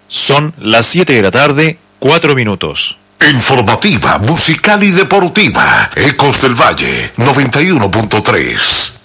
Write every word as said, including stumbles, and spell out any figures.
Son las siete de la tarde, cuatro minutos. Informativa, musical y deportiva. Ecos del Valle, noventa y uno punto tres.